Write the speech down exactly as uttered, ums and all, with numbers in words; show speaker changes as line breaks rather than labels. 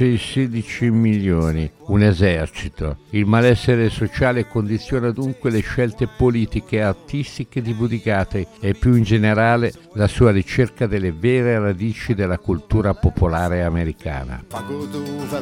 invece di sedici milioni, un esercito. Il malessere sociale condiziona dunque le scelte politiche e artistiche di Budigati e più in generale la sua ricerca delle vere radici della cultura popolare americana.
Fagotu